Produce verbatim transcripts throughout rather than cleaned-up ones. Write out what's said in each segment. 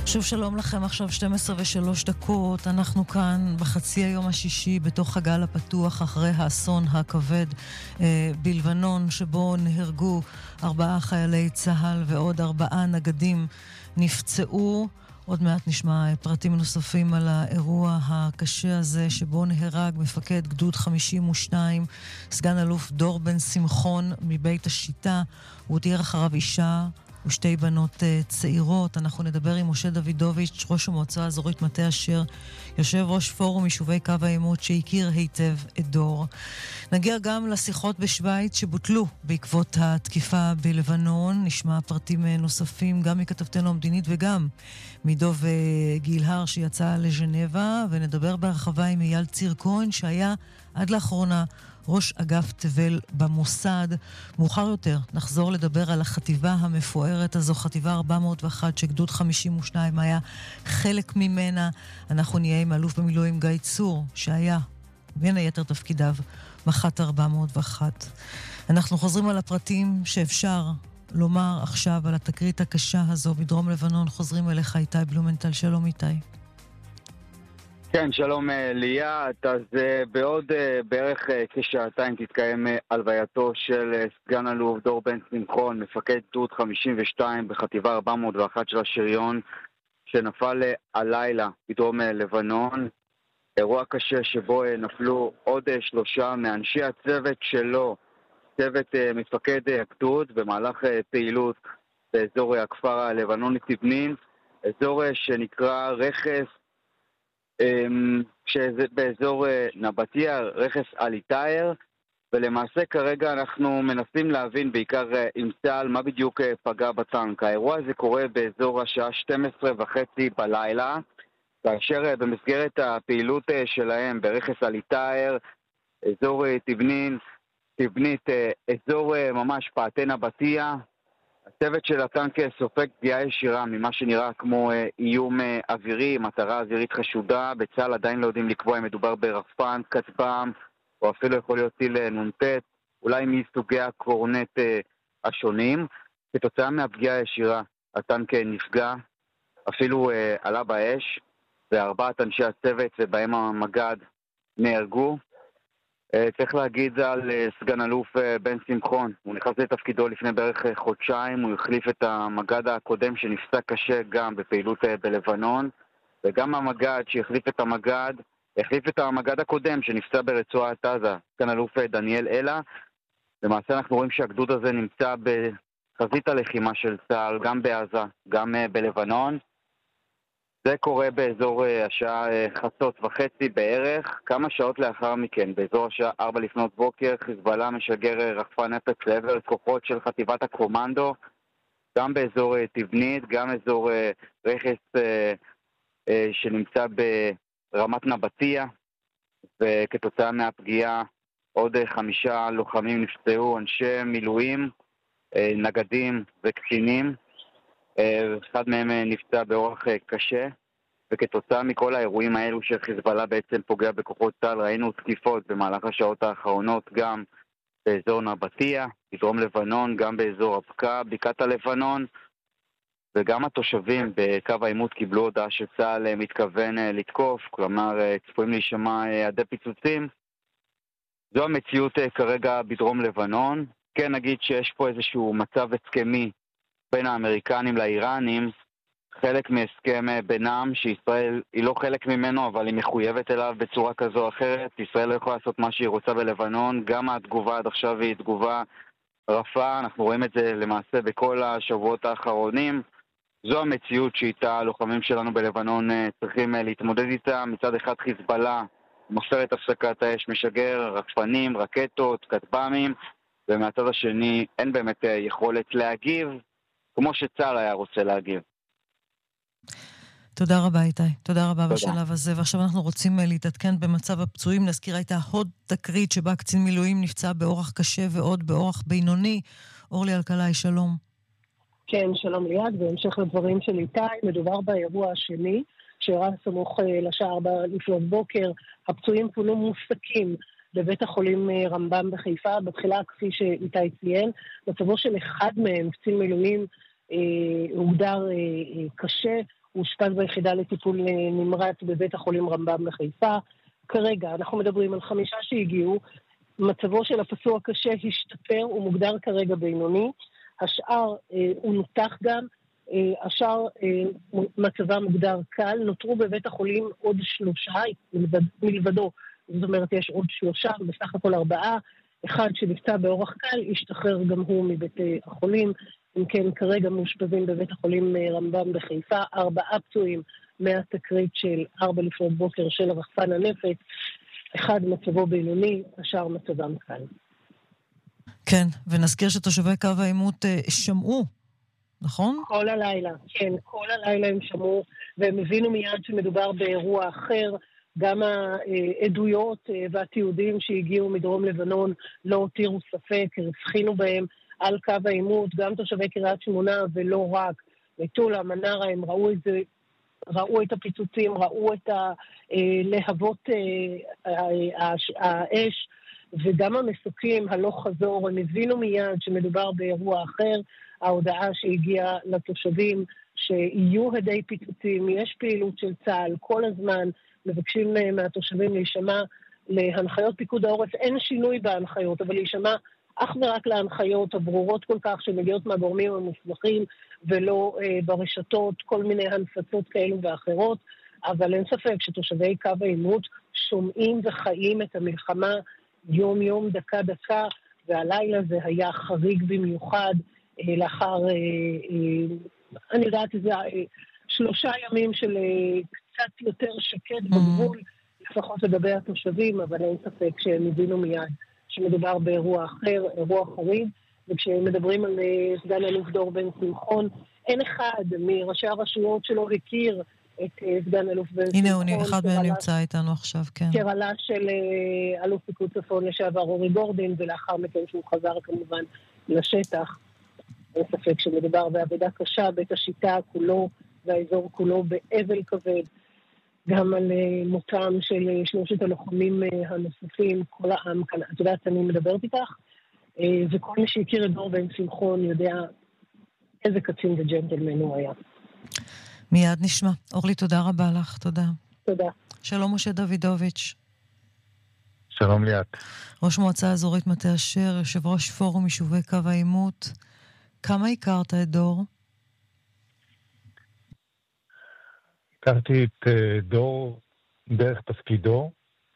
שוב שלום לכם, עכשיו שתים עשרה ושלוש דקות, אנחנו כאן בחצי היום השישי בתוך הגל הפתוח אחרי האסון הכבד אה, בלבנון, שבו נהרגו ארבעה חיילי צהל ועוד ארבעה נגדים נפצעו. עוד מעט נשמע פרטים נוספים על האירוע הקשה הזה, שבו נהרג מפקד גדוד חמישים ושתיים, סגן אלוף דור בן שמחון מבית השיטה. הוא הותיר אחריו אישה ושתי בנות uh, צעירות. אנחנו נדבר עם משה דוידוביץ', ראש המועצה האזורית מטה אשר, יושב ראש פורום יישובי קו העימות שהכיר היטב את דור. נגיע גם לשיחות בשוויץ שבוטלו בעקבות התקיפה בלבנון. נשמע פרטים uh, נוספים גם מכתבתנו המדינית וגם מדוב uh, גילהר שיצא לז'נבה, ונדבר בהרחבה עם אייל ציר כהן שהיה עד לאחרונה ראש אגף תבל במוסד. מאוחר יותר נחזור לדבר על החטיבה המפוארת הזו, חטיבה ארבע מאות ואחת שגדוד חמישים ושתיים היה חלק ממנה. אנחנו נהיה עם אלוף במילואים גיא צור שהיה בין היתר תפקידיו מח"ט ארבע מאות ואחת. אנחנו חוזרים על הפרטים שאפשר לומר עכשיו על התקרית הקשה הזו בדרום לבנון. חוזרים אליך איתי בלומנטל. שלום איתי. כן, שלום ליאת. אז בעוד בערך כשעתיים תתקיים הלווייתו של סגן אלוף דור בן שמחון, מפקד גדוד חמישים ושתיים בחטיבה ארבע מאות ואחת של השריון, שנפל הלילה בדרום לבנון. אירוע קשה שבו נפלו עוד שלושה מאנשי הצוות שלו, צוות מפקד הגדוד, במהלך פעילות באזור הכפר הלבנוני תבנין, אזור שנקרא רכס, שזה באזור נבטיה, רכס אליטאייר. ולמעשה כרגע אנחנו מנסים להבין בעיקר עם צה"ל מה בדיוק פגע בטנק. האירוע הזה קורה באזור השעה שתים עשרה וחצי בלילה, כאשר במסגרת הפעילות שלהם ברכס אליטאייר, אזור תבנין, תבנית, אזור ממש פאתי נבטיה, הצוות של הטנק סופג פגיעה ישירה ממה שנראה כמו איום אווירי, מטרה אווירית חשודה. בצה"ל עדיין לא יודעים לקבוע אם מדובר ברחפן, כטב"ם, או אפילו יכול להיות טיל נ"ט, אולי מסוגי הקורנט השונים. כתוצאה מהפגיעה הישירה הטנק נפגע, אפילו עלה באש, וארבעת אנשי הצוות ובהם המג"ד נהרגו. צריך להגיד על סגן אלוף בן שמחון, הוא נכנס לתפקידו לפני בערך חודשיים, הוא החליף את המג"ד הקודם שנפצע קשה גם בפעילות בלבנון, וגם המג"ד שהחליף את המג"ד, החליף את המג"ד הקודם שנפצע ברצועת עזה, סגן אלוף דניאל אלה. למעשה אנחנו רואים שהגדוד הזה נמצא בחזית הלחימה של צה"ל, גם בעזה, גם בלבנון. זה קורה באזור השעה חצות וחצי בערך. כמה שעות לאחר מכן, באזור השעה ארבע לפנות בוקר, חיזבאללה משגר רחפן נפץ לעבר כוחות של חטיבת הקומנדו, גם באזור תבנית, גם אזור רכס שנמצא ברמת נבטיה, וכתוצאה מהפגיעה עוד חמישה לוחמים נפצעו, אנשי מילואים, נגדים וקצינים. אחד מהם נפצע באורח קשה, וכתוצאה מכל האירועים האלו שחיזבאללה בעצם פוגע בכוחות צה"ל, ראינו תקיפות במהלך השעות האחרונות גם באזור נבטיה, בדרום לבנון, גם באזור הבקעה, בקעת הלבנון, וגם התושבים בקו העימות קיבלו הודעה שצה"ל מתכוון לתקוף, כלומר צפויים להישמע עדי פיצוצים. זו המציאות כרגע בדרום לבנון. כן נגיד שיש פה איזשהו מצב הסכמי בין האמריקנים לאיראנים, חלק מהסכם בינם שישראל היא לא חלק ממנו, אבל היא מחויבת אליו בצורה כזו או אחרת. ישראל לא יכולה לעשות מה שהיא רוצה בלבנון, גם התגובה עד עכשיו היא תגובה רפה, אנחנו רואים את זה למעשה בכל השבועות האחרונים. זו המציאות שאיתה הלוחמים שלנו בלבנון צריכים להתמודד איתה. מצד אחד חיזבאללה מוסר את הפסקת האש, משגר רחפנים, רקטות, כטב"מים, ומהצד השני אין באמת יכולת להגיב כמו שצה"ל היה רוצה להגיב. תודה רבה איתי, תודה רבה תודה. בשלב הזה. ועכשיו אנחנו רוצים להתעדכן במצב הפצועים. נזכיר הייתה עוד תקרית שבה קצין מילואים נפצע באורח קשה ועוד באורח בינוני. אורלי אלקלעי, שלום. כן, שלום ליד. בהמשך לדברים של איתי, מדובר באירוע השני שאירע סמוך לשעה ארבע לפנות בוקר. הפצועים פונו מופסקים בבית החולים רמב"ם בחיפה. בתחילה, כפי שאיתי ציין, מצבו של אחד מהם, קצין מילואים הוגדר קשה, הוא אושפז ביחידה לטיפול נמרץ בבית החולים רמב"ם בחיפה. כרגע אנחנו מדברים על חמישה שהגיעו, מצבו של הפצוע קשה השתפר, הוא מוגדר כרגע בינוני, השאר הוא נותח גם, השאר מצבה מוגדר קל, נותרו בבית החולים עוד שלושה מלבד, מלבדו, זאת אומרת יש עוד שלושה, בסך הכל ארבעה, אחד שנפצע באורח קל, השתחרר גם הוא מבית החולים, אם כן כרגע מאושפזים בבית החולים רמב"ם בחיפה, ארבעה פצועים מהתקרית של ארבע לפנות בוקר של רחפן הנפץ, אחד מצבו בינוני, השאר מצבם קל. כן, ונזכיר שתושבי קו העימות שמעו, נכון? כל הלילה, כן, כל הלילה הם שמעו, והם הבינו מיד שמדובר באירוע אחר, גם העדויות והתיעודים שהגיעו מדרום לבנון לא הותירו ספק, הבחינו בהם על קו העימות, גם תושבי קריית שמונה ולא רק, מטולה, מנרה, הם ראו את זה, ראו את הפיצוצים, ראו את הלהבות האש, וגם המסוקים הלוך חזור, הם הבינו מיד שמדובר באירוע אחר, ההודעה שהגיעה לתושבים שיהיו הדי פיצוצים, יש פעילות של צה"ל, כל הזמן מבקשים מהתושבים להישמע להנחיות פיקוד העורף, אין שינוי בהנחיות, אבל להישמע אך ורק להנחיות הברורות כל כך שמגיעות מהגורמים המוסמכים ולא אה, ברשתות, כל מיני הנפצות כאלו ואחרות, אבל אין ספק שתושבי קו העימות שומעים וחיים את המלחמה יום יום, דקה דקה, והלילה זה היה חריג במיוחד אה, לאחר, אה, אה, אני יודעת איזה אה, שלושה ימים של אה, קצת יותר שקט בגבול, לפחות לגבי התושבים, אבל אין ספק שהם הבינו מיד שמדובר באירוע אחר, אירוע חריג, וכשמדברים על סגן אלוף דור בן שמחון, אין אחד מראשי הרשויות שלו הכיר את סגן אלוף בן שמחון. הנה, הוא אחד מהם נמצא איתנו עכשיו, כן. קרלה של אלוף פיקוד צפון לשעבר אורי גורדין, ולאחר מכן שהוא חזר כמובן לשטח. אין ספק שמדובר בעבודה קשה, בית השיטה כולו והאזור כולו באבל כבד. גם על מותם של שלושת הלוחמים הנוספים, כל העם כאן, את יודעת, אני מדברת איתך, וכל מי שהכיר את דור בן שמחון יודע איזה קצין וג'נטלמן הוא היה. מיד נשמע. אורלי, תודה רבה לך, תודה. תודה. שלום משה דוידוביץ'. שלום ליאת. ראש מועצה אזורית מטה אשר, יושב ראש פורום יישובי קו העימות. כמה הכרת את דור? הכרתי את דור דרך תפקידו.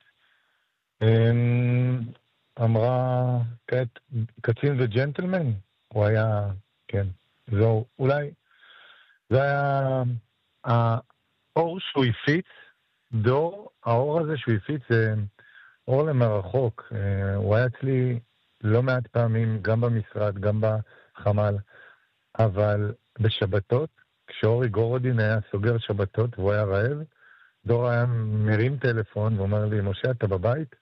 אמרה כעת קצין וג'נטלמן. הוא היה, כן, זו אולי, זה היה האור שהוא הפיץ, דור, האור הזה שהוא הפיץ זה אור למרחוק. הוא היה אצלי לא מעט פעמים, גם במשרד, גם בחמ"ל, אבל בשבתות, כשאורי גורדין היה סוגר שבתות והוא היה רעב, דור היה מרים טלפון ואומר לי, משה, אתה בבית?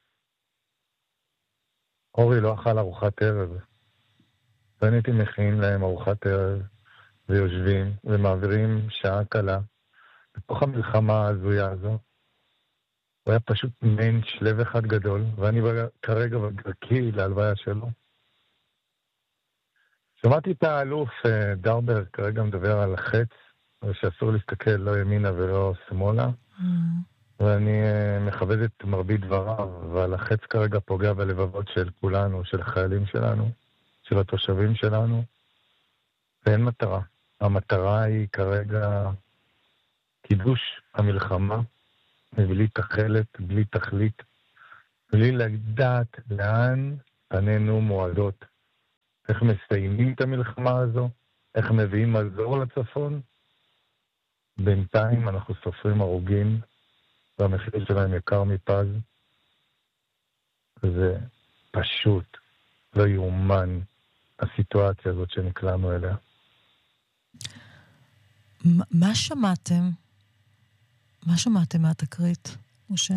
אורי לא אכל ארוחת ערב. ואני הייתי מכין להם ארוחת ערב, ויושבים ומעבירים שעה קלה, בתוך המלחמה הזויה הזו. הוא היה פשוט מעין שלב אחד גדול, ואני כרגע בדרכי להלוויה שלו. שמעתי את האלוף דרבר כרגע מדבר על החץ, שאסור להסתכל לא ימינה ולא שמאלה, mm. ואני מכבד את מרבית דבריו, אבל החץ כרגע פוגע בלבבות של כולנו, של החיילים שלנו, של התושבים שלנו, ואין מטרה. המטרה היא כרגע קידוש המלחמה, מבלי תחלת, בלי תכלית, בלי לדעת לאן פנינו מועדות. איך מסיימים את המלחמה הזו, איך מביאים מזור לצפון. בינתיים אנחנו סופרים הרוגים, והמחיר שלהם יקר מפז. זה פשוט לא יאומן הסיטואציה הזאת שנקלענו אליה. מה שמעתם? מה שמעתם מהתקרית, משה?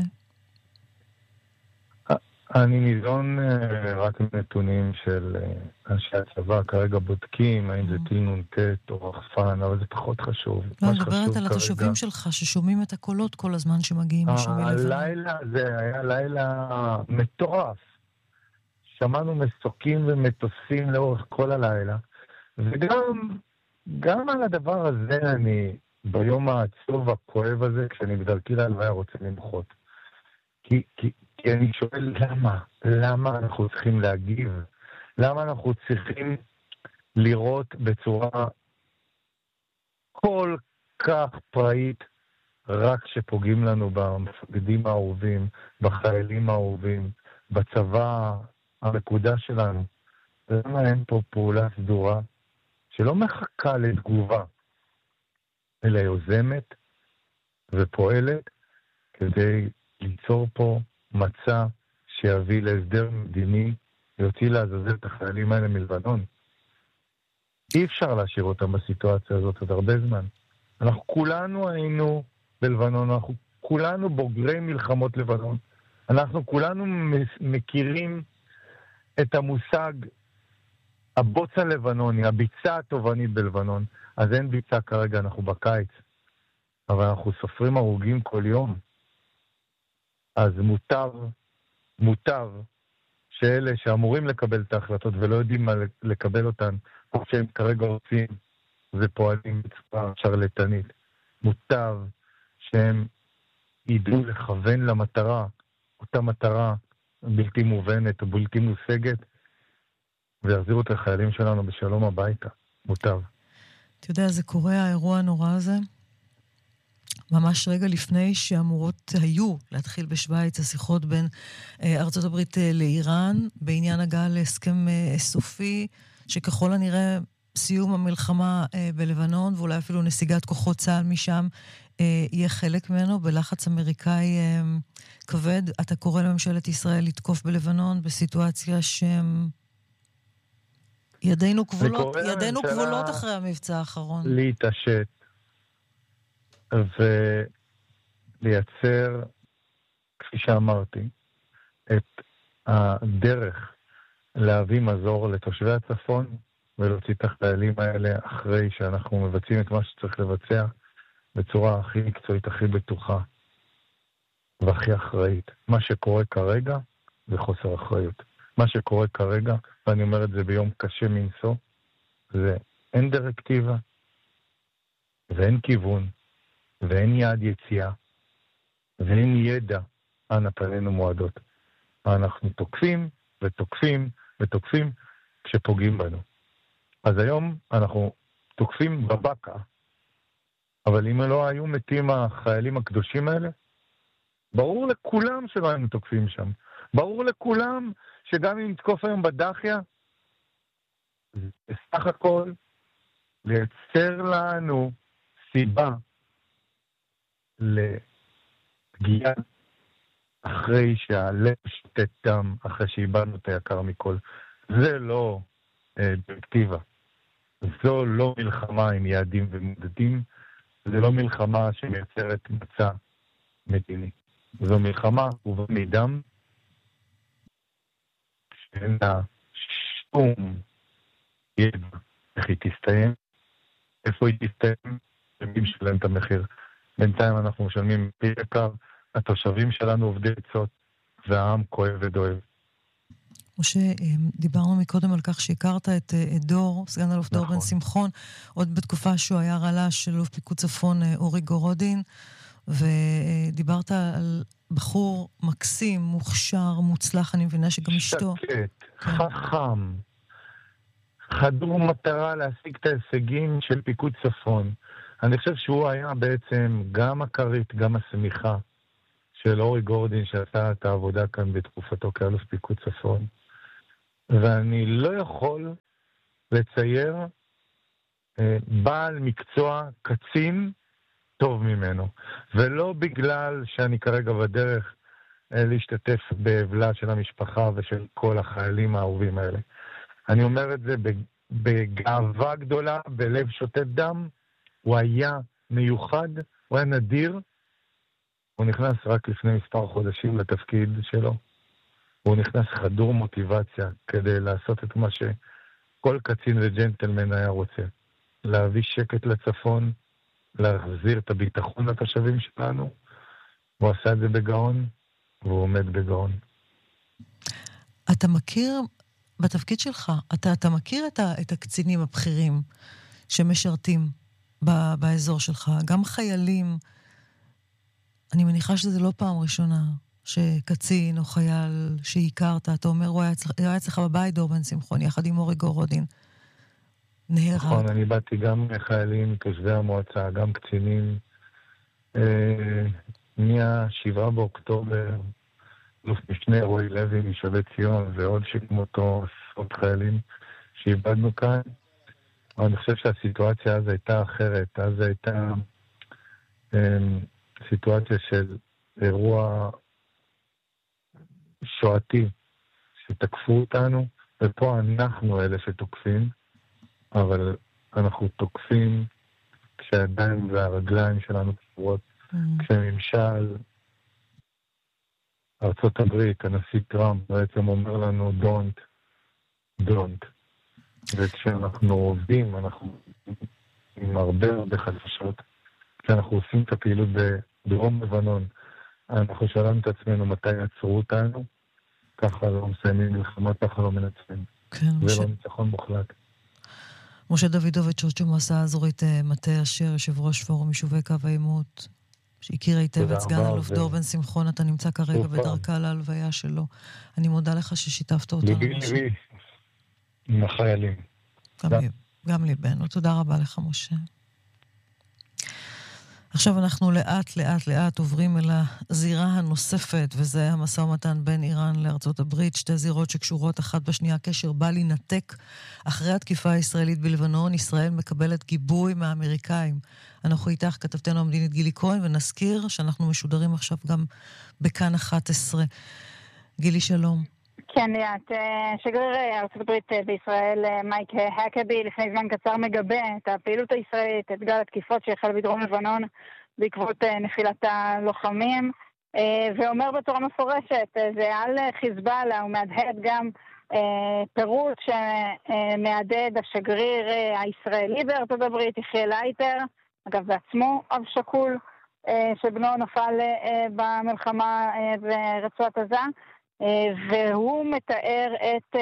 אני ניזון רק נתונים של אנשי הצבא, כרגע בודקים, האם זה טיל נ"ט או רחפן, אבל זה פחות חשוב. לא, מדברת על התושבים שלך ששומעים את הקולות כל הזמן שמגיעים משם מלבנון. הלילה, זה היה לילה מטורף. שמענו מסוקים ומטוסים לאורך כל הלילה, וגם גם על הדבר הזה אני, ביום העצוב הכואב הזה, כשאני בדרכי להלוויה רוצה למחות. כי, כי, כי אני שואל למה, למה אנחנו צריכים להגיב? למה אנחנו צריכים לראות בצורה כל כך פראית, רק שפוגעים לנו במפקדים האהובים, בחיילים האהובים, בצבא המקודש שלנו? למה אין פה פעולה סדורה שלא מחכה לתגובה, אלא יוזמת ופועלת כדי ליצור פה מצע שיביא להסדר מדיני ויוציא לעזאזל את החיילים האלה מלבנון? אי אפשר להשאיר אותם בסיטואציה הזאת עוד הרבה זמן. אנחנו כולנו היינו בלבנון, אנחנו כולנו בוגרי מלחמות לבנון. אנחנו כולנו מכירים את המושג הבוץ הלבנוני, הביצה הטובענית בלבנון. אז אין ביצה כרגע, אנחנו בקיץ. אבל אנחנו סופרים הרוגים כל יום. אז מוטב, מוטב, שאלה שאמורים לקבל את ההחלטות ולא יודעים מה לקבל אותן, כמו שהם כרגע רוצים, ופועלים בצורה שרלטנית. מוטב שהם ידעו לכוון למטרה, אותה מטרה בלתי מובנת או בלתי מושגת, ויחזירו את החיילים שלנו בשלום הביתה. מוטב. אתה יודע, זה קורה, האירוע הנורא הזה, ממש רגע לפני שאמורות היו להתחיל בשוויץ השיחות בין ארצות הברית לאיראן, בעניין הגעה להסכם סופי, שככל הנראה סיום המלחמה בלבנון, ואולי אפילו נסיגת כוחות צה"ל משם, יהיה חלק ממנו בלחץ אמריקאי כבד. אתה קורא לממשלת ישראל לתקוף בלבנון בסיטואציה שהם ידינו כבולות, ידינו כבולות אחרי המבצע האחרון. להתעשת ולייצר, כפי שאמרתי, את הדרך להביא מזור לתושבי הצפון ולהוציא את החיילים האלה אחרי שאנחנו מבצעים את מה שצריך לבצע בצורה הכי מקצועית, הכי בטוחה והכי אחראית. מה שקורה כרגע זה חוסר אחריות. מה שקורה כרגע, ואני אומר את זה ביום קשה מנשוא, זה אין דירקטיבה ואין כיוון ואין יעד יציאה ואין ידע אנה פנינו מועדות. אנחנו תוקפים ותוקפים ותוקפים כשפוגעים בנו. אז היום אנחנו תוקפים בבקה, אבל אם לא היו מתים החיילים הקדושים האלה, ברור לכולם שלא היינו תוקפים שם. ברור לכולם שגם אם נתקוף היום בדחיה, זה בסך הכל לייצר לנו סיבה לפגיעה אחרי שהלב שותת דם, אחרי שאיבדנו את היקר מכל. זה לא אה, דירקטיבה. זו לא מלחמה עם יעדים ומודדים. זה לא מלחמה שמייצרת מצע מדיני. זו מלחמה ובמידם שאין לה שום ידע איך היא תסתיים, איפה היא תסתיים, ומי משלם את המחיר. בינתיים אנחנו משלמים פי יקר, התושבים שלנו עובדי עצות, והעם כואב ודואב. משה, דיברנו מקודם על כך שהכרת את, את דור, סגן אלוף דור בן שמחון, עוד בתקופה שהוא היה רל"ש של אלוף פיקוד צפון אורי גורודין, ודיברת על בחור מקסים, מוכשר, מוצלח, אני מבינה שגם אשתו. שקט, חכם, חדור מטרה להשיג את ההישגים של פיקוד צפון. אני חושב שהוא היה בעצם גם הכרית, גם השמיכה של אורי גורדין שעשה את העבודה כאן בתקופתו כאלוף פיקוד צפון. ואני לא יכול לצייר אה, בעל מקצוע קצין טוב ממנו. ולא בגלל שאני כרגע בדרך אה, להשתתף באבלה של המשפחה ושל כל החיילים האהובים האלה. אני אומר את זה בגאווה גדולה, בלב שותת דם. הוא היה מיוחד, הוא היה נדיר. הוא נכנס רק לפני מספר חודשים לתפקיד שלו. הוא נכנס חדור מוטיבציה כדי לעשות את מה שכל קצין וג'נטלמן היה רוצה. להביא שקט לצפון, להחזיר את הביטחון לתושבים שלנו. הוא עשה את זה בגאון, והוא עומד בגאון. אתה מכיר, בתפקיד שלך, אתה, אתה מכיר את, ה, את הקצינים הבכירים שמשרתים ב- באזור שלך, גם חיילים. אני מניחה שזה לא פעם ראשונה שקצין או חייל שהכרת, אתה אומר, הוא היה, אצל, היה אצלך בבית דור בן שמחון, יחד עם אורי גורודין. נהרג. נכון, אני באתי גם חיילים, תושבי המועצה, גם קצינים. אה, מה-שבעה באוקטובר, אלוף משנה רועי לוי משבי ציון, ועוד שכמותו עשרות חיילים שאיבדנו כאן. אבל אני חושב שהסיטואציה אז הייתה אחרת. אז הייתה אה, סיטואציה של אירוע שואתי שתקפו אותנו, ופה אנחנו אלה שתוקפים, אבל אנחנו תוקפים כשהידיים והרגליים שלנו קשורות, mm. כשממשל ארצות הברית, הנשיא טראמפ, בעצם אומר לנו don't, don't. וכשאנחנו עובדים, אנחנו עם הרבה הרבה חדשות, כשאנחנו עושים את הפעילות בדרום לבנון, אנחנו שאלנו את עצמנו מתי יעצרו אותנו, ככה לא מסיימים מלחמה, ככה לא מנצחים. כן, זה משה... לא ניצחון מוחלט. משה דוידוביץ', ראש המועצה האזורית מטה אשר, יושב ראש פורום יישובי קו העימות, שהכיר היטב את סגן אלוף דור בן שמחון, אתה נמצא כרגע בדרכה להלוויה שלו. אני מודה לך ששיתפת אותנו. ליבי ליבי, עם החיילים. גם ליבנו. תודה רבה לך, משה. עכשיו אנחנו לאט לאט לאט עוברים אל הזירה הנוספת, וזה המשא ומתן בין איראן לארצות הברית, שתי זירות שקשורות אחת בשנייה, קשר בא להינתק. אחרי התקיפה הישראלית בלבנון, ישראל מקבלת גיבוי מהאמריקאים. אנחנו איתך, כתבתנו המדינית גילי כהן, ונזכיר שאנחנו משודרים עכשיו גם בכאן אחת עשרה. גילי, שלום. כן, ליאת, שגריר ארצות הברית בישראל, מייק הקבי, לפני זמן קצר מגבה את הפעילות הישראלית, את גל התקיפות שהחל בדרום לבנון בעקבות נפילת הלוחמים, ואומר בצורה מפורשת, זה על חיזבאללה, הוא מהדהד גם פירוט שמעדד השגריר הישראלי בארצות הברית, יחיאל לייטר, אגב בעצמו אב שכול, שבנו נפל במלחמה ברצועת עזה, והוא מתאר את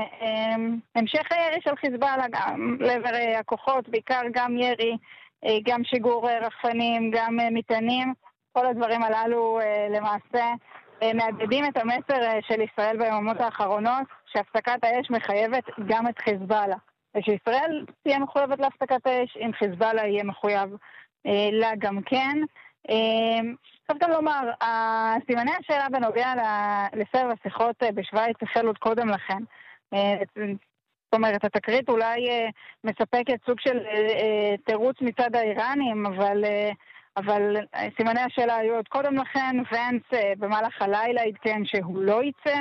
המשך הירי של חיזבאללה גם לעבר הכוחות, בעיקר גם ירי, גם שיגור רחפנים, גם מטענים. כל הדברים הללו למעשה מעדדים את המסר של ישראל ביממות האחרונות, שהפסקת האש מחייבת גם את חיזבאללה. ושישראל תהיה מחויבת להפסקת האש, אם חיזבאללה יהיה מחויב לה גם כן. צריך גם לומר, סימני השאלה בנוגע לסבב השיחות בשוויץ החלו עוד קודם לכן. זאת אומרת, התקרית אולי מספקת סוג של תירוץ מצד האיראנים, אבל, אבל סימני השאלה היו עוד קודם לכן. ונס במהלך הלילה עדכן שהוא לא יצא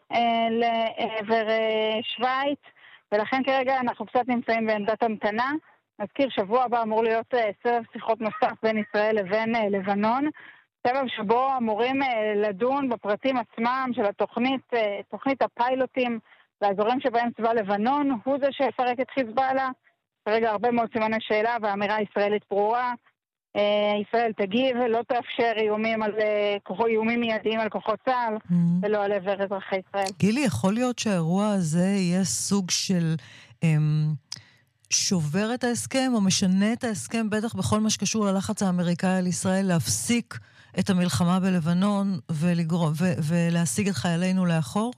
לעבר שוויץ, ולכן כרגע אנחנו קצת נמצאים בעמדת המתנה. נזכיר, שבוע הבא אמור להיות סבב שיחות נוסף בין ישראל לבין לבנון, סבב שבו אמורים לדון בפרטים עצמם של התוכנית, תוכנית הפיילוטים לאזורים שבהם צבא לבנון, הוא זה שיפרק את חיזבאללה. כרגע הרבה מאוד סימני שאלה, והאמירה הישראלית ברורה, ישראל תגיב, לא תאפשר איומים על איומים מיידיים על כוחות צה"ל, mm-hmm. ולא על עבר אזרחי ישראל. גילי, יכול להיות שהאירוע הזה יהיה סוג של אמ, שובר את ההסכם, או משנה את ההסכם, בטח בכל מה שקשור ללחץ האמריקאי על ישראל, להפסיק את המלחמה בלבנון ולגרום, ו- ולהשיג את חיילינו לאחור?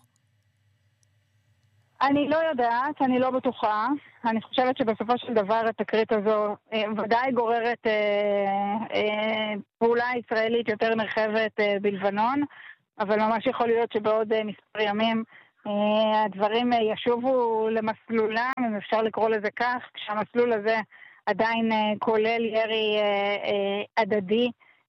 אני לא יודעת, אני לא בטוחה. אני חושבת שבסופו של דבר התקרית הזו אה, ודאי גוררת אה, אה, פעולה ישראלית יותר נרחבת אה, בלבנון, אבל ממש יכול להיות שבעוד אה, מספר ימים אה, הדברים אה, ישובו למסלולם, אם אפשר לקרוא לזה כך, כשהמסלול הזה עדיין אה, כולל ירי אה, אה, הדדי,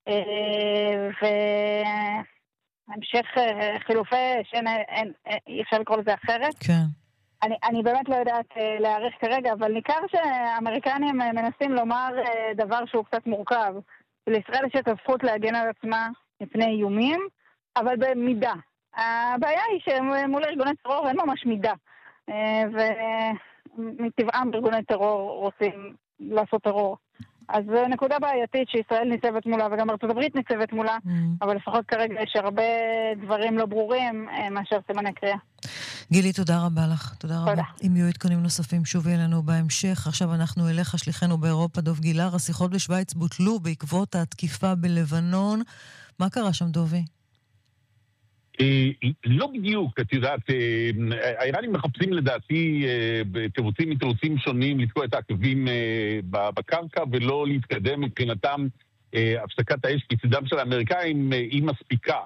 והמשך חילופי אי אפשר לקרוא לזה אחרת. כן. אני, אני באמת לא יודעת להעריך כרגע, אבל ניכר שהאמריקנים מנסים לומר דבר שהוא קצת מורכב. לישראל יש את הזכות להגן על עצמה מפני איומים, אבל במידה. הבעיה היא שמול ארגוני טרור אין ממש מידה. ומטבעם ארגוני טרור רוצים לעשות טרור. אז זו נקודה בעייתית שישראל ניצבת מולה, וגם ארצות הברית ניצבת מולה, mm. אבל לפחות כרגע יש הרבה דברים לא ברורים מאשר סימני קריאה. גילי, תודה רבה לך. תודה רבה. תודה. אם יהיו עדכונים נוספים, שובי אלינו בהמשך. עכשיו אנחנו אליך, שליחנו באירופה, דוב גילר. השיחות בשוויץ בוטלו בעקבות התקיפה בלבנון. מה קרה שם, דובי? לא בדיוק, את יודעת, האיראנים מחפשים לדעתי בתירוצים מתירוצים שונים לתקוע את העקבים בקרקע ולא להתקדם מבחינתם. הפסקת האש כצדם של האמריקאים היא מספיקה.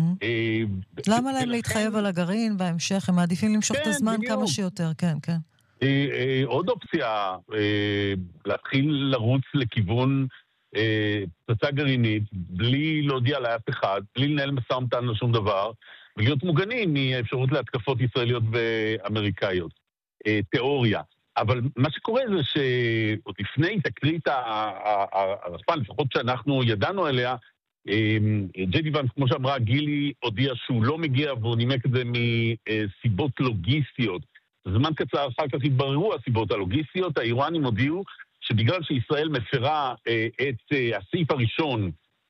למה להם להתחייב על הגרעין בהמשך? הם מעדיפים למשוך את הזמן כמה שיותר, כן, כן. עוד אופציה, להתחיל לרוץ לכיוון פצצה גרעינית, בלי להודיע לאף אחד, בלי לנהל משא ומתן לשום דבר, ולהיות מוגנים מאפשרות להתקפות ישראליות ואמריקאיות. תיאוריה. אבל מה שקורה זה שעוד לפני תקרית הרספן, לפחות שאנחנו ידענו עליה, ג'יי די ואנס, כמו שאמרה גילי, הודיע שהוא לא מגיע והוא נימק את זה מסיבות לוגיסטיות. זמן קצר אחר כך התבררו הסיבות הלוגיסטיות, האיראנים הודיעו שבגלל שישראל מפרה את הסעיף הראשון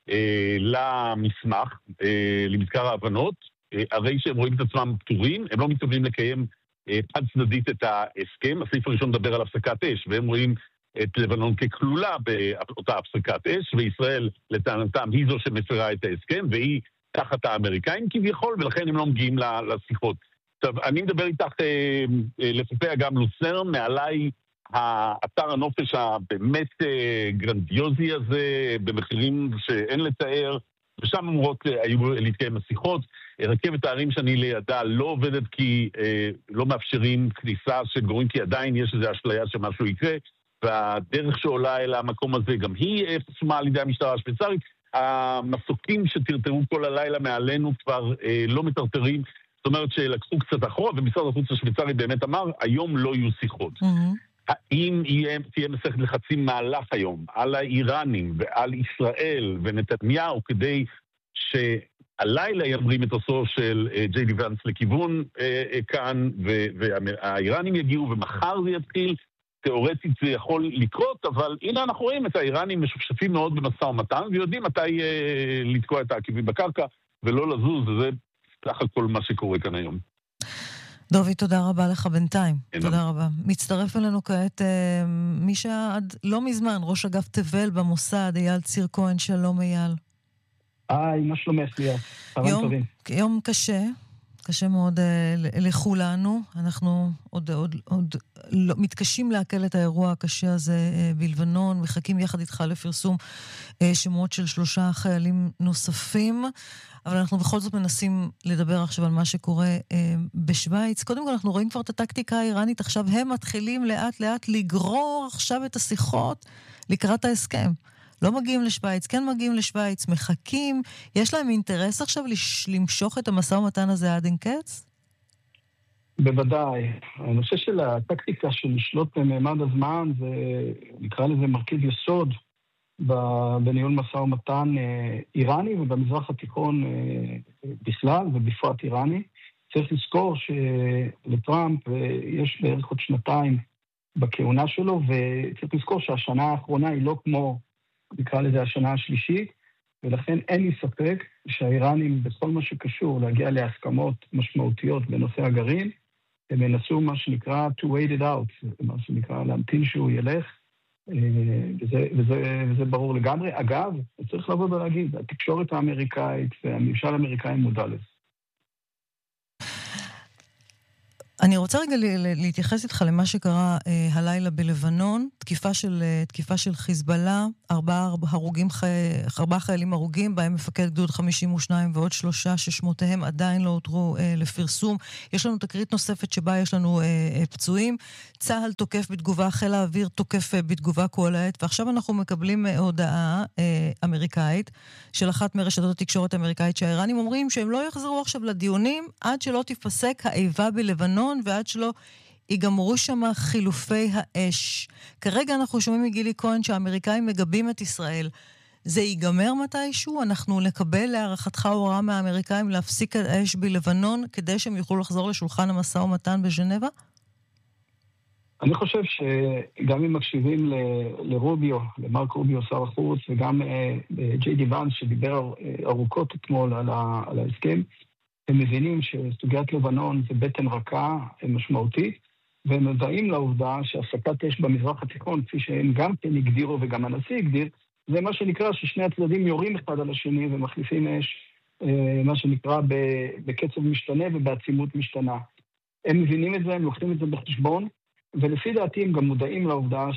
למסמך, למזכר ההבנות, הרי שהם רואים את עצמם פטורים, הם לא מתכוונים לקיים חד צדדית את ההסכם. הסעיף הראשון מדבר על הפסקת אש, והם רואים את לבנון ככלולה באותה הפסקת אש, וישראל לטענתם היא זו שמפרה את ההסכם, והיא תחת האמריקאים כביכול, ולכן הם לא מגיעים לשיחות. עכשיו, אני מדבר איתך לפי אגם לוסרן, מעליי האתר הנופש הבאמת גרנדיוזי הזה, במחירים שאין לתאר, ושם אמורות היו להתקיים השיחות. רכבת הערים שאני לידה לא עובדת כי אה, לא מאפשרים כניסה של גורמים, כי עדיין יש איזו אשליה שמשהו יקרה, והדרך שעולה אל המקום הזה גם היא פסומה על ידי המשטרה השוויצרית. המסוקים שטרטרו כל הלילה מעלינו כבר אה, לא מטרטרים, זאת אומרת שלקחו קצת אחורה, ומשרד החוץ השוויצרי באמת אמר, היום לא יהיו שיחות. Mm-hmm. האם יהיה, תהיה מסכת לחצים מהלך היום על האיראנים ועל ישראל ונתניהו כדי שהלילה ימרים את עושו של ג'יי די ואנס לכיוון אה, אה, כאן, ו- והאיראנים יגיעו ומחר זה יתחיל? תיאורטית זה יכול לקרות, אבל הנה אנחנו רואים את האיראנים משופשפים מאוד במשא ומתן, ויודעים מתי אה, לתקוע את העקבים בקרקע ולא לזוז, וזה סך הכל מה שקורה כאן היום. דובי, תודה רבה לך בינתיים. תודה רבה. מצטרף אלינו כעת אה, מי שעד לא מזמן, ראש אגף תבל במוסד, אייל ציר כהן. שלום אייל. היי, מה שלומך ליה? צהריים טובים. יום קשה, קשה מאוד אה, לכולנו. אנחנו עוד, עוד, עוד לא, מתקשים להקל את האירוע הקשה הזה אה, בלבנון, מחכים יחד איתך לפרסום אה, שמות של שלושה חיילים נוספים. אבל אנחנו בכל זאת מנסים לדבר עכשיו על מה שקורה אה, בשוויץ. קודם כל אנחנו רואים כבר את הטקטיקה האיראנית, עכשיו הם מתחילים לאט לאט לגרור עכשיו את השיחות לקראת ההסכם. לא מגיעים לשוויץ, כן מגיעים לשוויץ, מחכים. יש להם אינטרס עכשיו לש... למשוך את המשא ומתן הזה עד אין קץ? בוודאי. הנושא של הטקטיקה של לשלוט בממד הזמן, זה נקרא לזה מרכיב יסוד, בניהול משא ומתן איראני ובמזרח התיכון בכלל ובפרט איראני. צריך לזכור שלטראמפ יש בערך עוד שנתיים בכהונה שלו, וצריך לזכור שהשנה האחרונה היא לא כמו, נקרא לזה השנה השלישית, ולכן אין לי ספק שהאיראנים בכל מה שקשור להגיע להסכמות משמעותיות בנושא הגרעין, הם ינסו מה שנקרא to wait it out, מה שנקרא להמתין שהוא ילך, וזה, וזה, וזה ברור לגמרי. אגב, צריך לבוא ולהגיד, התקשורת האמריקאית והממשל האמריקאי מודע לזה. אני רוצה רגע להתייחס איתך למה שקרה אה, הלילה בלבנון, תקיפה של, אה, תקיפה של חיזבאללה, ארבעה הרוגים, ארבעה חיילים הרוגים, בהם מפקד גדוד חמישים ושניים ועוד שלושה ששמותיהם עדיין לא הותרו אה, לפרסום. יש לנו תקרית נוספת שבה יש לנו אה, אה, פצועים. צהל תוקף בתגובה, חיל האוויר תוקף אה, בתגובה כל העת, ועכשיו אנחנו מקבלים אה, הודעה אה, אמריקאית של אחת מרשתות התקשורת האמריקאית, שהאיראנים אומרים שהם לא יחזרו עכשיו לדיונים עד שלא תפסק האיבה בלבנון, ועד שלא ייגמרו שם חילופי האש. כרגע אנחנו שומעים מגילי כהן שהאמריקאים מגבים את ישראל. זה ייגמר מתישהו? אנחנו נקבל להערכתך הוראה מהאמריקאים להפסיק את האש בלבנון כדי שהם יוכלו לחזור לשולחן המשא ומתן בז'נבה? אני חושב שגם אם מקשיבים לרוביו, למרק רוביו שר החוץ, וגם ג'יי די ואנס שדיבר ארוכות אתמול על ההסכם, הם מבינים שסוגיית לבנון זה בטן רכה משמעותית, והם מודעים לעובדה שהפסקת אש במזרח התיכון, כפי שהם גם כן הגדירו וגם הנשיא הגדיר, זה מה שנקרא ששני הצדדים יורים אחד על השני ומחליפים אש, מה שנקרא בקצב משתנה ובעצימות משתנה. הם מבינים את זה, הם לוקחים את זה בחשבון, ולפי דעתי הם גם מודעים לעובדה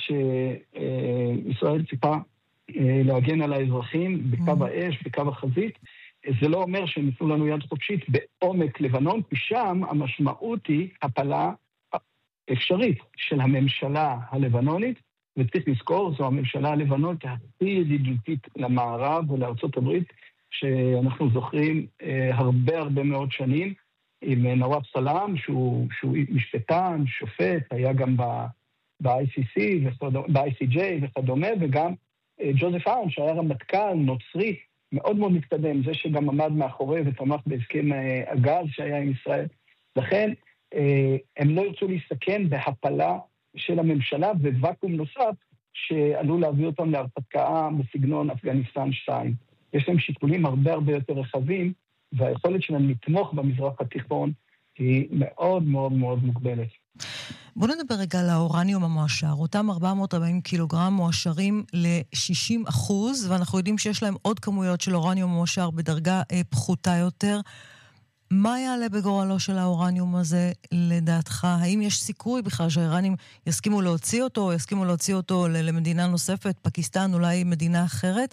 שישראל צריכה להגן על האזרחים בקו האש, בקו החזית. זה לא אומר שהם ייתנו לנו יד חופשית בעומק לבנון, כי שם המשמעות היא הפלה אפשרית של הממשלה הלבנונית, וצריך לזכור, זו הממשלה הלבנונית הכי ידידותית למערב ולארצות הברית, שאנחנו זוכרים אה, הרבה הרבה מאוד שנים, עם נוואף סלאם, שהוא, שהוא משפטן, שופט, היה גם ב-איי סי סי, ב-איי סי ג'יי וכדומה, וגם אה, ג'וזף אהרן, שהיה רמטכ"ל נוצרי, מאוד מאוד מתקדם, זה שגם עמד מאחורי ותמך בהסכם אה, הגז שהיה עם ישראל. לכן, אה, הם לא ירצו להסתכן בהפלה של הממשלה וואקום נוסף, שעלול להביא אותם להרפתקה בסגנון אפגניסטן שתיים. יש להם שיקולים הרבה הרבה יותר רחבים, והיכולת שלהם לתמוך במזרח התיכון היא מאוד מאוד מאוד מוגבלת. בואו נדבר רגע על האורניום המועשר. אותם ארבע מאות וארבעים קילוגרם מועשרים ל-שישים אחוז, ואנחנו יודעים שיש להם עוד כמויות של אורניום מועשר בדרגה אה, פחותה יותר. מה יעלה בגורלו של האורניום הזה לדעתך? האם יש סיכוי בכלל שהאיראנים יסכימו להוציא אותו, או יסכימו להוציא אותו למדינה נוספת, פקיסטן, אולי מדינה אחרת?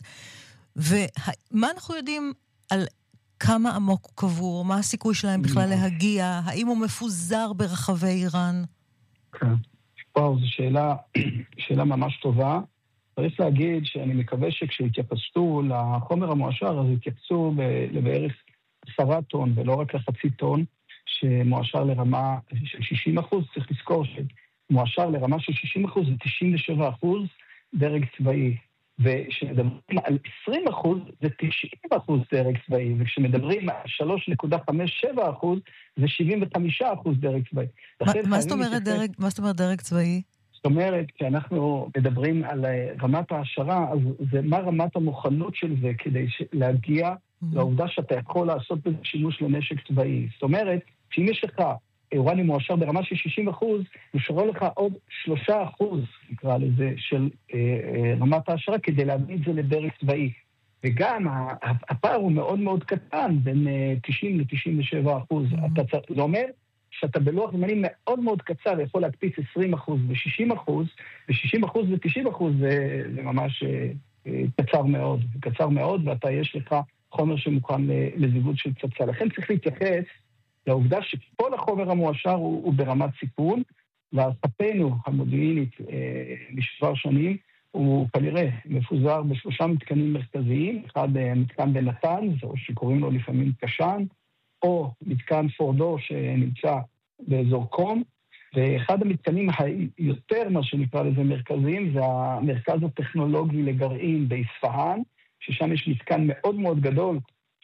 ומה אנחנו יודעים על כמה עמוק הוא קבור? מה הסיכוי שלהם בכלל להגיע? האם הוא מפוזר ברחבי איראן? כן. וואו, זו שאלה, שאלה ממש טובה. צריך להגיד שאני מקווה שכשהתייחסו לחומר המועשר, אז התייחסו לבערך עשרה טון, ולא רק לחצי טון, שמועשר לרמה של שישים אחוז. צריך לזכור שמועשר לרמה של שישים אחוז זה תשעים ושבעה אחוז דרג צבאי. וכשמדברים על עשרים אחוז זה תשעים אחוז דרג צבאי, וכשמדברים על שלוש נקודה חמישים ושבע אחוז זה שבעים וחמישה אחוז דרג צבאי. מה זאת אומרת דרג, מה זאת אומרת דרג צבאי? זאת אומרת, כשאנחנו מדברים על רמת העשרה, אז זה מה רמת המוכנות של זה כדי להגיע לעובדה שאתה יכול לעשות בזה שימוש לנשק צבאי. זאת אומרת, שאם יש לך אורניום מועשר ברמה של שישים אחוז, נשארו לך עוד שלושה אחוז, נקרא לזה, של אה, אה, רמת העשרה, כדי להביא את זה לדרג צבאי. וגם הפער הוא מאוד מאוד קטן, בין אה, תשעים ל-תשעים ושבע אחוז. אתה, זה אומר שאתה בלוח זמנים מאוד מאוד קצר יכול להקפיץ עשרים אחוז ו-שישים אחוז, ו-שישים אחוז ו-תשעים אחוז זה, זה ממש אה, אה, קצר מאוד, קצר מאוד, ואתה יש לך חומר שמוכן לזיגוד של פצצה. לכן צריך להתייחס לעובדה שכל החומר המועשר הוא, הוא ברמת סיכון, והערכתנו המודיעינית אה, לשבר שנים, הוא כנראה מפוזר בשלושה מתקנים מרכזיים, אחד מתקן בנתן, או שקוראים לו לפעמים קשן, או מתקן פורדו שנמצא באזור קום, ואחד המתקנים היותר, מה שנקרא לזה מרכזיים, זה המרכז הטכנולוגי לגרעין באספהאן, ששם יש מתקן מאוד מאוד גדול,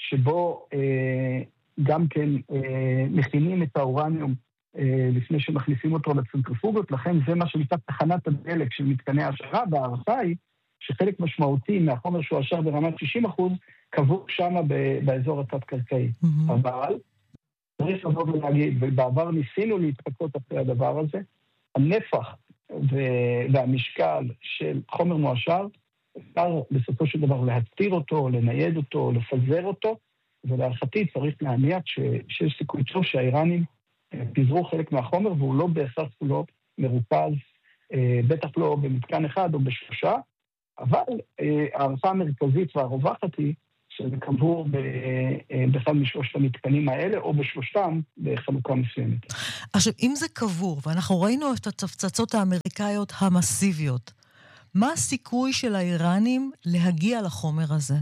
שבו אה, גם כן אה, מכינים את האורניום אה, לפני שמחליפים אותו לצנטריפוגות, לכן זה מה שנקרא תחנת הדלק של מתקני העשרה, והערכה היא שחלק משמעותי מהחומר שהוא עשר ברמת שישים אחוז, קבור שם באזור התת-קרקעי. Mm-hmm. אבל צריך לבוא ולהגיד, ובעבר ניסינו להתחקות אחרי הדבר הזה, הנפח והמשקל של חומר מועשר, אפשר בסופו של דבר להתיר אותו, לנייד אותו, לפזר אותו, ולהערכתי צריך להניח שיש סיכוי טוב שהאיראנים פיזרו חלק מהחומר, והוא לא בהכרח כולו מרוכז, בטח לא במתקן אחד או בשלושה, אבל הערכה המרכזית והרווחת היא שזה קבור באחד משלושת המתקנים האלה, או בשלושתם בחלוקה מסוימת. עכשיו, אם זה קבור, ואנחנו ראינו את הצפצצות האמריקאיות המסיביות, מה הסיכוי של האיראנים להגיע לחומר הזה?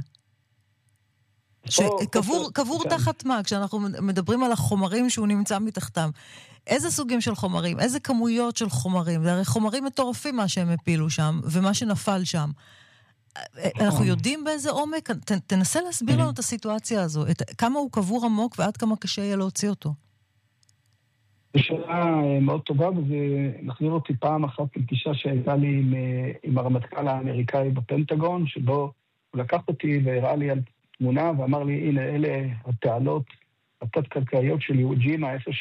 שקבור, קבור תחת מה? כשאנחנו מדברים על החומרים שהוא נמצא מתחתם. איזה סוגים של חומרים? איזה כמויות של חומרים? זה הרי חומרים מטורפים מה שהם הפילו שם, ומה שנפל שם. אנחנו יודעים באיזה עומק? תנסה להסביר לנו את הסיטואציה הזו. כמה הוא קבור עמוק ועד כמה קשה יהיה להוציא אותו. זו שאלה מאוד טובה, וזה נחזיר אותי פעם אחת לפגישה שהייתה לי עם, עם הרמטכ"ל האמריקאי בפנטגון, שבו הוא לקח אותי והראה לי על תמונה ואמר לי, הנה, אלה התעלות התת-קרקעיות של יוג'ימה, איפה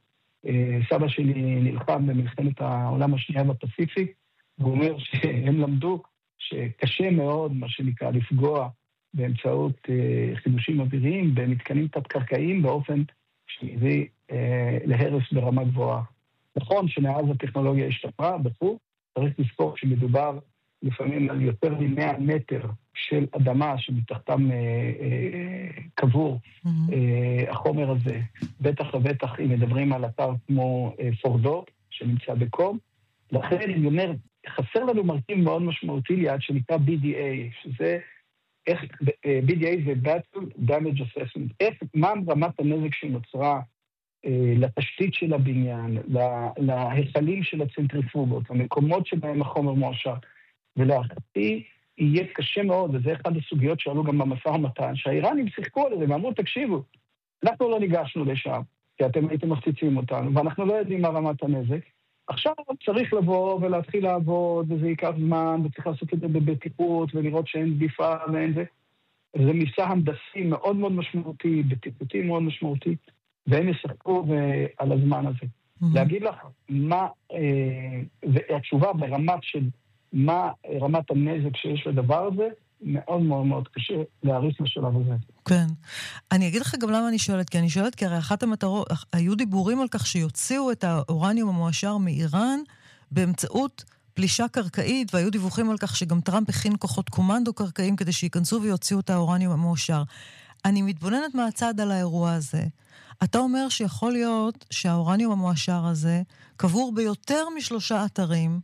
שסבא שלי נלחם במלחמת העולם השנייה בפסיפיק, והוא אומר שהם למדו שקשה מאוד, מה שנקרא, לפגוע באמצעות אה, חידושים אוויריים במתקנים תת-קרקעיים באופן שהביא אה, להרס ברמה גבוהה. נכון שמאז הטכנולוגיה השתפרה, בחור, צריך לזכור שמדובר לפעמים על יותר מ-מאה מטר של אדמה שמתחתם אה, אה, קבור mm-hmm. אה, החומר הזה. בטח ובטח אם מדברים על אתר כמו אה, פורדו, שנמצא בקום. לכן אני אומר, חסר לנו מרכיב מאוד משמעותי ליד שנקרא בי די איי, שזה איך, בי די איי זה Battle Damage Assessment, איך, מה רמת הנזק שנוצרה אה, לתשתית של הבניין, לה, להיכלים של הצנטריפוגות, למקומות שבהם החומר מועשר, ולהערכתי יהיה קשה מאוד, וזה אחד הסוגיות שעלו גם במשא ומתן, שהאיראנים שיחקו על זה, ואמרו, תקשיבו, אנחנו לא ניגשנו לשם, כי אתם הייתם מפציצים אותנו, ואנחנו לא יודעים מה רמת הנזק, עכשיו צריך לבוא ולהתחיל לעבוד, וזה ייקח זמן, וצריך לעשות את זה בבטיחות, ולראות שאין דליפה ואין זה. זה מבצע הנדסי מאוד מאוד משמעותי, בטיחותי מאוד משמעותי, והם ישחקו על הזמן הזה. Mm-hmm. להגיד לך מה, אה, והתשובה ברמת של מה רמת הנזק שיש לדבר הזה, מאוד מאוד מאוד קשה להריץ בשלב הזה. כן. אני אגיד לך גם למה אני שואלת, כי אני שואלת, כי הרי אחת המטרות, היו דיבורים על כך שיוציאו את האורניום המועשר מאיראן באמצעות פלישה קרקעית, והיו דיווחים על כך שגם טראמפ הכין כוחות קומנדו קרקעיים כדי שיכנסו ויוציאו את האורניום המועשר. אני מתבוננת מהצד על האירוע הזה. אתה אומר שיכול להיות שהאורניום המועשר הזה קבור ביותר משלושה אתרים,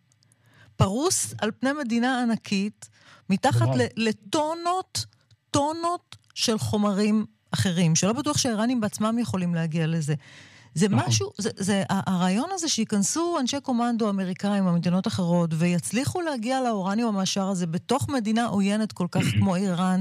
פרוס על פני מדינה ענקית, מתחת לטונות, טונות של חומרים אחרים, שלא בטוח שהאיראנים בעצמם יכולים להגיע לזה. זה משהו, זה, זה, הרעיון הזה שיכנסו אנשי קומנדו אמריקאים במדינות אחרות, ויצליחו להגיע לאורניום המועשר הזה, בתוך מדינה עוינת כל כך כמו איראן,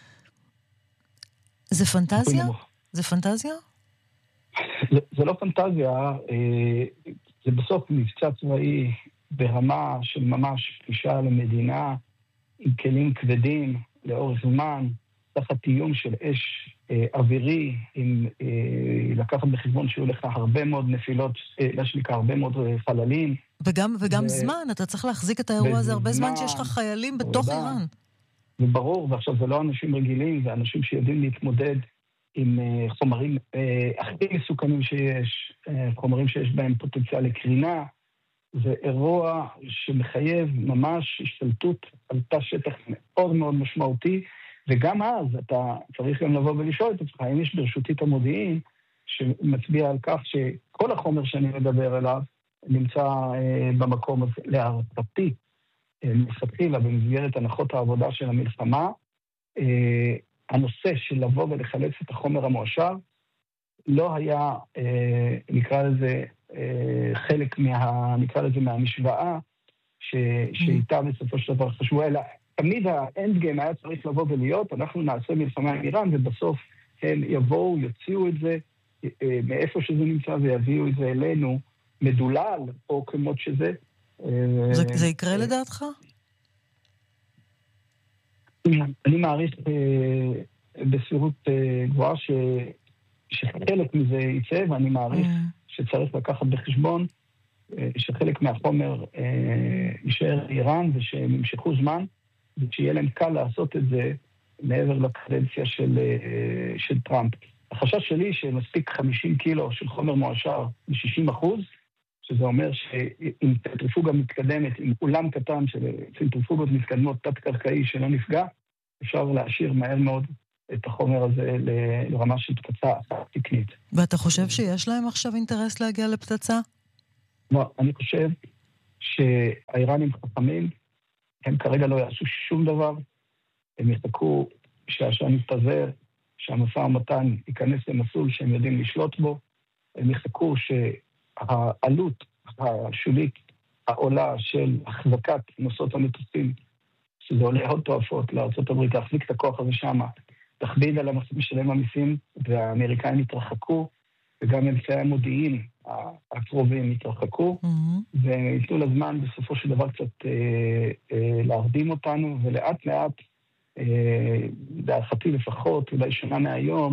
זה פנטזיה? זה פנטזיה? זה, זה לא פנטזיה, זה בסוף מבצע צבאי ברמה של ממש פלישה למדינה, עם כלים כבדים לאורך זמן, תחת איום של אש אה, אווירי, עם אה, לקחת בחשבון שיהיו לך הרבה מאוד נפילות, אה, לשליקה, הרבה מאוד חללים. וגם, וגם ו... זמן, אתה צריך להחזיק את האירוע הזה הרבה זמן שיש לך חיילים בתוך איראן. וברור, ועכשיו זה לא אנשים רגילים, זה אנשים שיודעים להתמודד עם אה, חומרים אה, הכי מסוכנים שיש, אה, חומרים שיש בהם פוטנציאל לקרינה, זה אירוע שמחייב ממש השתלטות על תא שטח מאוד מאוד משמעותי, וגם אז אתה צריך גם לבוא ולשאול את עצמך, האם יש ברשותי את המודיעין שמצביע על כך שכל החומר שאני מדבר עליו נמצא אה, במקום הזה, להערכתי, אה, מלכתחילה במסגרת הנחות העבודה של המלחמה, אה, הנושא של לבוא ולחלץ את החומר המועשר, לא היה, אה, נקרא לזה, חלק מה, נקרא לזה מהמשוואה ש, שאיתה בסופו של דבר חשבו, אלא תמיד האנד גיים היה צריך לבוא ולהיות, אנחנו נעשה מלחמה עם איראן, ובסוף הם יבואו, יוציאו את זה מאיפה שזה נמצא, ויביאו את זה אלינו מדולל, או כמות שזה. זה, זה יקרה לדעתך? אני מעריך בסבירות גבוהה ש, שחלק מזה יצא, ואני מעריך שצריך לקחת בחשבון שחלק מהחומר יישאר איראן ושהם ימשכו זמן, ושיהיה להם קל לעשות את זה מעבר לקדנציה של, של טראמפ. החשש שלי שמספיק חמישים קילו של חומר מועשר ב-שישים אחוז, שזה אומר שאם צנטריפוגה מתקדמת, עם אולם קטן של צנטריפוגות מתקדמות תת-קרקעי שלא נפגע, אפשר להשאיר מהר מאוד את החומר הזה לרמה של פצצה תקנית. ואתה חושב שיש להם עכשיו אינטרס להגיע לפצצה? לא, אני חושב שהאיראנים חכמים, הם כרגע לא יעשו שום דבר, הם יחכו שהשעה מתפזר, שהמשא ומתן ייכנס למסלול שהם יודעים לשלוט בו, הם יחכו שהעלות השולית העולה של החזקת נוסעות המטוסים, שזה עולה עוד תועפות לארצות הברית, להחזיק את הכוח הזה שם, תכביד על משלם המיסים, והאמריקאים יתרחקו, וגם אמצעי המודיעין הקרובים יתרחקו, mm-hmm. ויתנו לזמן בסופו של דבר קצת אה, אה, להרדים אותנו, ולאט לאט, אה, להערכתי לפחות, אולי שנה מהיום,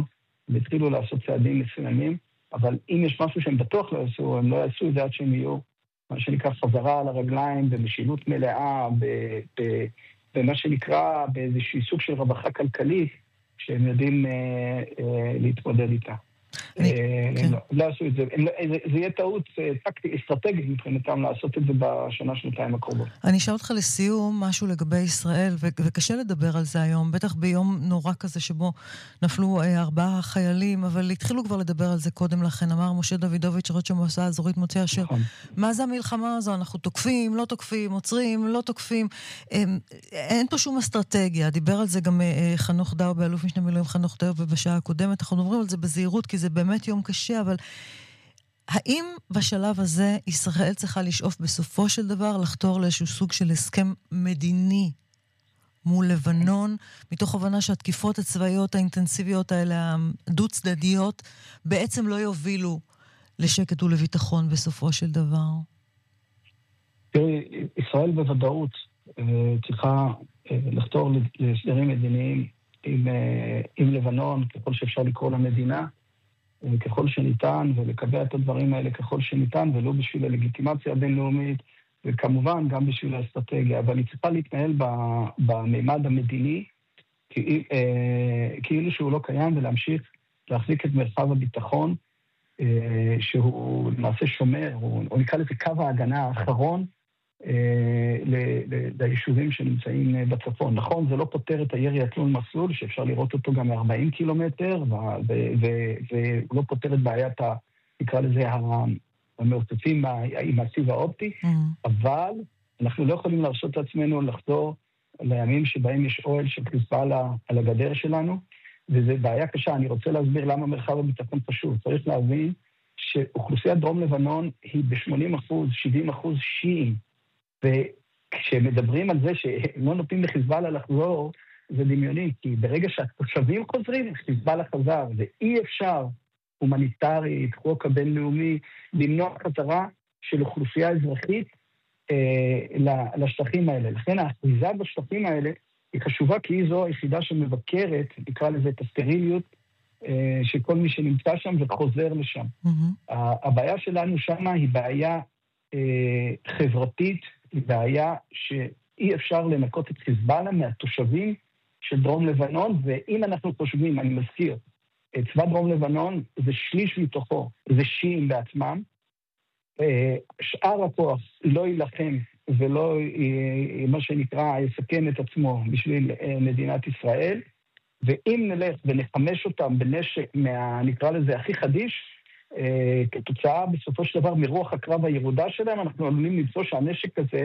והתחילו לעשות צעדים מסוימים, אבל אם יש משהו שהם בטוח לא יעשו, הם לא יעשו את זה עד שהם יהיו, מה שנקרא חזרה על הרגליים, במשילות מלאה, במה שנקרא באיזשהו סוג של רווחה כלכלית, שהם יודעים להתמודד איתה. לא עשו את זה. זה יהיה טעות טקטית, אסטרטגית מבחינתם לעשות את זה בשנה, שנתיים הקרובות. אני אשאל אותך לסיום משהו לגבי ישראל, וקשה לדבר על זה היום, בטח ביום נורא כזה שבו נפלו ארבעה חיילים, אבל התחילו כבר לדבר על זה קודם לכן. אמר משה דוידוביץ', ראש המועצה האזורית מוצא אשר, מה זה המלחמה הזו? אנחנו תוקפים, לא תוקפים, עוצרים, לא תוקפים. אין פה שום אסטרטגיה. דיבר על זה גם חנוך דאו, באלוף משנה מילואים חנוך דאו, ובשעה הקודמת אנחנו מדברים על זה בזהירות, כי זה באמת יום קשה, אבל האם בשלב הזה ישראל צריכה לשאוף בסופו של דבר לחתור לאיזשהו סוג של הסכם מדיני מול לבנון, מתוך הבנה שהתקיפות הצבאיות האינטנסיביות האלה, הדו-צדדיות, בעצם לא יובילו לשקט ולביטחון בסופו של דבר? ישראל בוודאות צריכה לחתור להסדרים מדיניים עם, עם לבנון, ככל שאפשר לקרוא למדינה, ככל שניתן, ולקבע את הדברים האלה ככל שניתן, ולא בשביל הלגיטימציה הבינלאומית, וכמובן גם בשביל האסטרטגיה. אבל אני צריכה להתנהל במימד המדיני, כאילו שהוא לא קיים, ולהמשיך להחזיק את מרחב הביטחון, שהוא למעשה שומר, או נקרא לזה קו ההגנה האחרון, ליישובים שנמצאים בצפון. נכון, זה לא פותר את הירי התלול מסלול, שאפשר לראות אותו גם מ-ארבעים קילומטר, והוא לא פותר את בעיית, נקרא לזה, המעוטפים עם הסיב האופטי, אבל אנחנו לא יכולים להרשות את עצמנו לחזור לימים שבהם יש אוהל של חיזבאללה על הגדר שלנו, וזו בעיה קשה. אני רוצה להסביר למה מרחב הביטחון פשוט. צריך להבין שאוכלוסיית דרום לבנון היא ב-שמונים אחוז, שבעים אחוז שיעים, וכשמדברים על זה שלא נותנים לחיזבאללה לחזור, זה דמיוני, כי ברגע שהתושבים חוזרים, חיזבאללה חזר, ואי אפשר הומניטרית, חוק הבינלאומי, למנוע חזרה של אוכלוסייה אזרחית אה, לשטחים האלה. לכן האחיזה בשטחים האלה היא חשובה, כי היא זו היחידה שמבקרת, נקרא לזה את הסטריליות, אה, שכל מי שנמצא שם וחוזר לשם. Mm-hmm. הבעיה שלנו שם היא בעיה אה, חברתית, היא בעיה שאי אפשר לנקות את חיזבאללה מהתושבים של דרום לבנון, ואם אנחנו חושבים, אני מזכיר, צבא דרום לבנון זה שליש מתוכו, זה שיעים בעצמם, שאר הכוח לא ילחם ולא, מה שנקרא, יסכן את עצמו בשביל מדינת ישראל, ואם נלך ונחמש אותם בנשק, מה, נקרא לזה, הכי חדיש, כתוצאה בסופו של דבר מרוח הקרב הירודה שלהם, אנחנו עלולים למצוא שהנשק הזה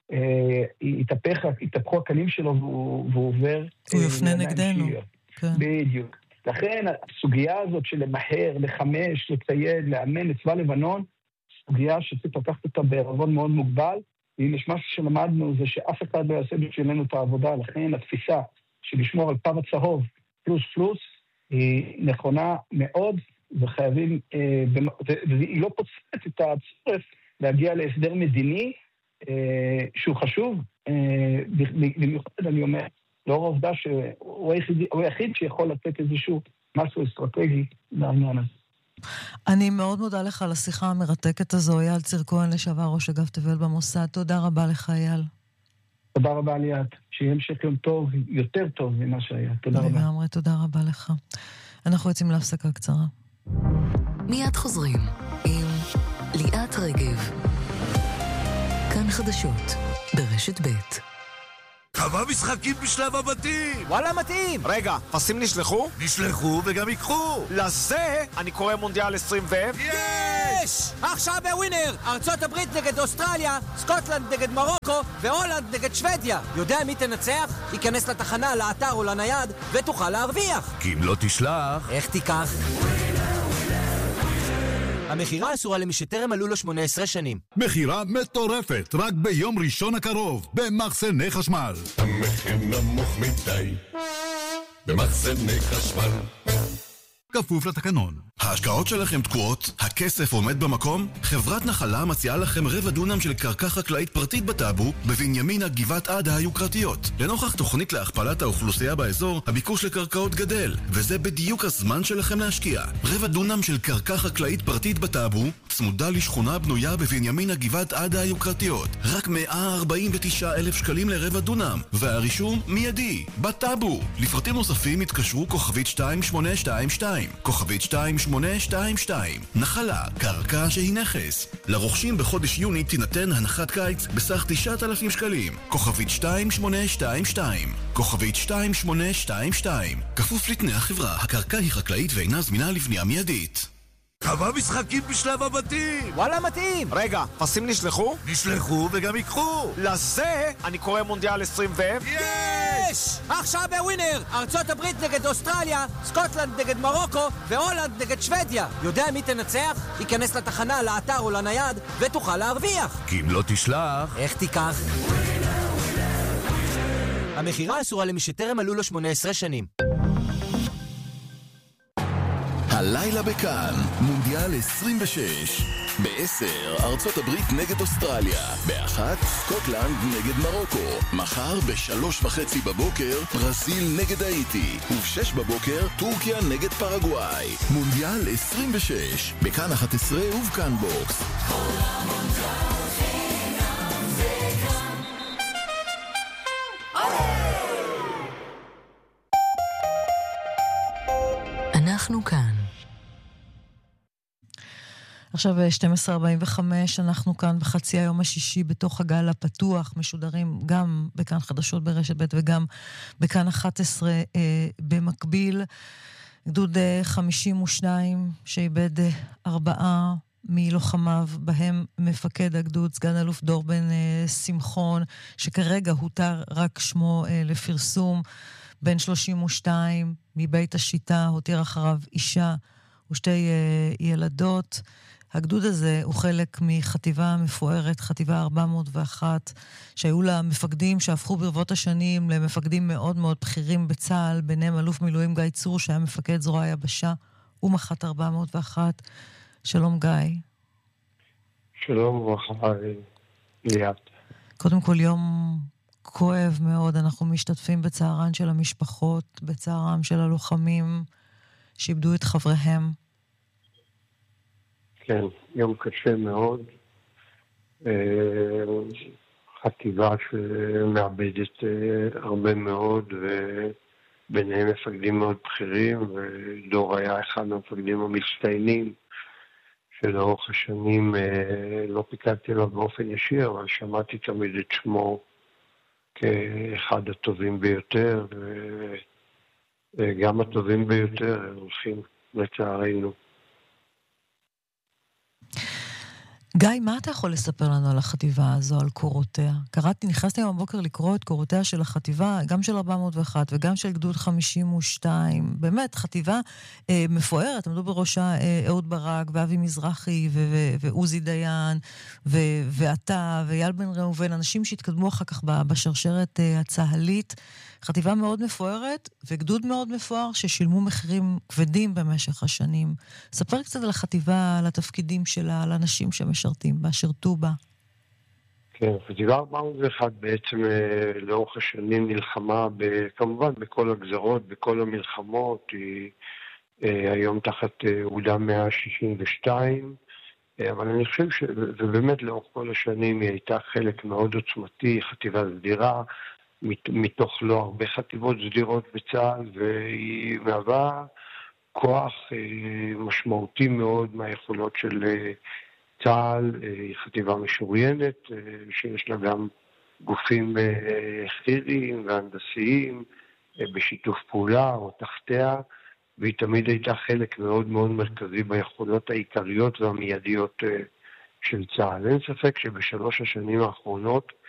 יתהפך, יתהפכו הקנים שלו והוא עובר... הוא יופנה נגדנו. בדיוק. לכן הסוגיה הזאת של למהר, לחמש, לצייד, לאמן את צבא לבנון, סוגיה שצריך לקחת אותה בערבון מאוד מוגבל, ואם יש משהו שלמדנו זה שאף אחד לא יעשה בשבילנו את העבודה, לכן התפיסה של לשמור על פר הצהוב פלוס פלוס היא נכונה מאוד, וחייבים, והיא לא פוצעת את הצורך להגיע להסדר מדיני שהוא חשוב, במיוחד אני אומר, לאור העובדה שהוא היחיד שיכול לתת איזשהו משהו אסטרטגי לעניין הזה. אני מאוד מודה לך על השיחה המרתקת הזו, אייל צירקוהן, לשעבר ראש אגף תבל במוסד. תודה רבה לך, אייל. תודה רבה ליאת, שיהיה המשך יום טוב, יותר טוב ממה שהיה. תודה רבה. לגמרי, תודה רבה לך. אנחנו יוצאים להפסקה קצרה. מיד חוזרים עם ליאת רגב. כאן חדשות ברשת ב'. כמה משחקים בשלב הבתים! וואלה מתאים! רגע, פסים נשלחו? נשלחו וגם ייקחו! לזה אני קורא מונדיאל עשרים ו... יש! עכשיו בווינר! ארצות הברית נגד אוסטרליה, סקוטלנד נגד מרוקו והולנד נגד שוודיה. יודע מי תנצח? ייכנס לתחנה, לאתר או לנייד ותוכל להרוויח. כי אם לא תשלח... איך תיקח? המחירה אסורה למי שטרם מלאו לו שמונה עשרה שנים. מחירה מטורפת, רק ביום ראשון הקרוב, במחסני חשמל. המחיר נמוך מדי, במחסני חשמל. כפוף לתקנון. ההשקעות שלכם תקועות? הכסף עומד במקום? חברת נחלה מציעה לכם רבע דונם של קרקע חקלאית פרטית בטאבו, בבנימינה גבעת עדה היוקרתיות. לנוכח תוכנית להכפלת האוכלוסייה באזור, הביקוש לקרקעות גדל, וזה בדיוק הזמן שלכם להשקיע. רבע דונם של קרקע חקלאית פרטית בטאבו, צמודה לשכונה בנויה בבנימינה גבעת עדה היוקרתיות. רק מאה ארבעים ותשעה אלף שקלים לרבע דונם, והרישום מיידי, בטאבו. לפרטים נוספים התקשרו כוכבית שתיים שמונה שתיים שתיים, כוכבית שתיים שמונה שתיים שתיים. נחלה, קרקע שהיא נכס. לרוכשים בחודש יוני תינתן הנחת קיץ בסך תשעת אלפים שקלים. כוכבית שתיים שמונה שתיים שתיים, כוכבית שתיים שמונה שתיים שתיים. כפוף לתנאי החברה, הקרקע היא חקלאית ואינה זמינה לבנייה מיידית. כמה משחקים בשלב הבתים? וואלה מתאים. רגע, פסים נשלחו? נשלחו וגם ייקחו. לזה אני קורא מונדיאל עשרים ו... יש! עכשיו בווינר! ארצות הברית נגד אוסטרליה, סקוטלנד נגד מרוקו והולנד נגד שוודיה. יודע מי תנצח? ייכנס לתחנה, לאתר או לנייד ותוכל להרוויח. כי אם לא תשלח... איך תיקח? המחירה אסורה למי שטרם מלאו לו שמונה עשרה שנים. הלילה בכאן, מונדיאל עשרים ושש. בעשר, ארצות הברית נגד אוסטרליה. באחת, סקוטלנד נגד מרוקו. מחר בשלוש וחצי בבוקר, ברזיל נגד האיטי. ובשש בבוקר, טורקיה נגד פרגוואי. מונדיאל עשרים ושש. בכאן אחת עשרה ובכאן בוקס. אנחנו כאן. עכשיו שתים עשרה ארבעים וחמש, אנחנו כאן בחצי היום השישי בתוך הגל הפתוח, משודרים גם בכאן חדשות ברשת ב' וגם בכאן אחת עשרה אה, במקביל. גדוד אה, חמישים ושתיים שאיבד אה, ארבעה מלוחמיו, בהם מפקד הגדוד, סגן אלוף דור בן אה, שמחון, שכרגע הותר רק שמו אה, לפרסום, בן שלושים ושתיים, מבית השיטה, הותיר אחריו אישה ושתי אה, ילדות. הגדוד הזה הוא חלק מחטיבה מפוארת, חטיבה ארבע מאות ואחת, שהיו לה מפקדים שהפכו ברבות השנים למפקדים מאוד מאוד בכירים בצה"ל, ביניהם אלוף מילואים גיא צור, שהיה מפקד זרוע היבשה, ומח"ט ארבע מאות ואחת. שלום גיא. שלום וברכה, ליאת. קודם כל יום כואב מאוד, אנחנו משתתפים בצערן של המשפחות, בצערם של הלוחמים שאיבדו את חבריהם. כן, יום קשה מאוד. חטיבה שמאבדת הרבה מאוד, וביניהם מפקדים מאוד בכירים, ודור היה אחד מהמפקדים המצטיינים, שלאורך השנים לא פיקדתי לו באופן ישיר, אבל שמעתי תמיד את שמו כאחד הטובים ביותר, וגם הטובים ביותר הולכים לצערנו. גיא, מה אתה יכול לספר לנו על החטיבה הזו, על קורותיה? קראתי, נכנסתי היום בבוקר לקרוא את קורותיה של החטיבה, גם של ארבע מאות ואחת וגם של גדוד חמישים ושתיים. באמת, חטיבה אה, מפוארת, עמדו בראשה אה, אהוד ברק ואבי מזרחי ו- ו- ועוזי דיין ו- ואתה ואייל בן ראובן, אנשים שהתקדמו אחר כך בשרשרת אה, הצהלית. חטיבה מאוד מפוארת וגדוד מאוד מפואר ששילמו מחירים כבדים במשך השנים. ספר קצת על החטיבה, על התפקידים שלה, על אנשים שמשרתים בה, שירתו בה. כן, חטיבה ארבע מאות ואחת בעצם לאורך השנים נלחמה כמובן בכל הגזרות, בכל המלחמות. היא היום תחת אוגדה מאה שישים ושתיים, אבל אני חושב שבאמת לאורך כל השנים היא הייתה חלק מאוד עוצמתי, חטיבה סדירה, מתוך לא הרבה חטיבות סדירות בצה"ל, והיא מהווה כוח משמעותי מאוד מהיכולות של צה"ל. היא חטיבה משוריינת, שיש לה גם גופים כימיים והנדסיים בשיתוף פעולה או תחתיה, והיא תמיד הייתה חלק מאוד מאוד מרכזי ביכולות העיקריות והמיידיות של צה"ל. אין ספק שבשלוש השנים האחרונות